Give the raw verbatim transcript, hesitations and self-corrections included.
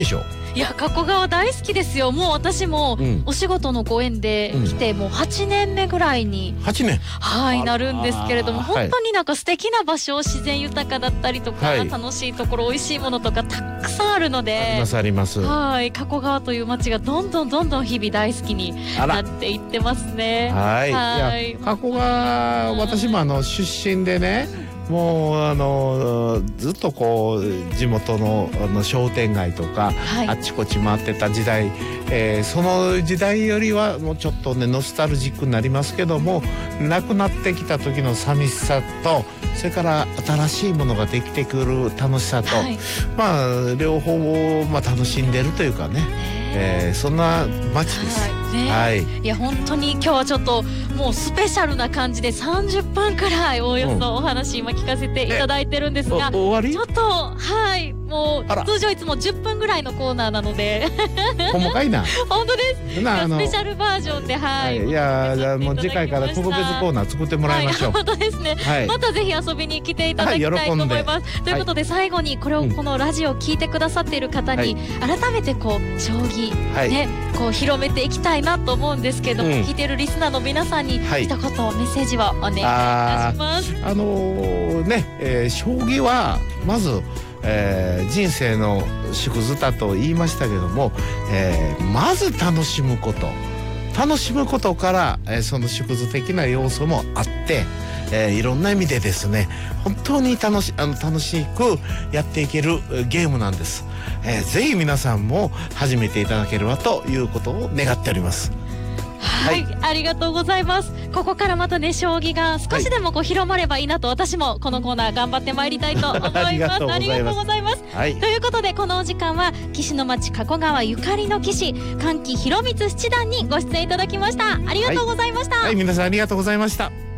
でしょ。 いや、加古川大好きですよ。もう私もお仕事のご縁で来てもうはちねんめぐらいにはちねんはいなるんですけれども、本当になんか素敵な場所、自然豊かだったりとか、はい、楽しいところ、美味しいものとかたくさんあるので、 ありますあります。 はい、加古川という街がどんどんどんどん日々大好きになっていってますね。 はい。はい、いや加古川、私もあの出身でね。もうあのずっとこう地元のあの商店街とか、はい、あっちこっち回ってた時代、えー、その時代よりはもうちょっとねノスタルジックになりますけども、なくなってきた時の寂しさと、それから新しいものができてくる楽しさと、はい、まあ両方をまあ楽しんでるというかね、えー、そんな街です。 はいね、はい、いや本当に今日はちょっともうスペシャルな感じでさんじゅっぷんくらいおおよそお話今聞かせていただいてるんですが、 終わり？ ちょっとはいもう通常いつもじゅっぷんぐらいのコーナーなので細かいな本当です。スペシャルバージョンではい、 はい、いやじゃあもう次回から特別コーナー作ってもらいましょう。 はい、本当ですね、はい、またぜひ遊びに来ていただきたいと思います、はい、ということで最後にこれをこのラジオを聞いてくださっている方に改めてこう将棋、はい、ねこう広めていきたいなと思うんですけど、うん、聞いてるリスナーの皆さんに一言メッセージをお願いいたします。 あ、あのー、ね、えー、将棋はまず、えー、人生の縮図だと言いましたけども、えー、まず楽しむこと楽しむことから、えー、その縮図的な要素もあって、えー、いろんな意味でですね本当に楽しあの楽しくやっていけるゲームなんです、えー、ぜひ皆さんも始めていただければということを願っております。 はい、はい、ありがとうございます。ここからまたね将棋が少しでもこう広まればいいなと、私もこのコーナー頑張ってまいりたいと思います。ありがとうございます。はい、ということでこのお時間は棋士の町加古川ゆかりの棋士神木博光七段にご出演いただきました。ありがとうございました。 はい、はい、皆さんありがとうございました。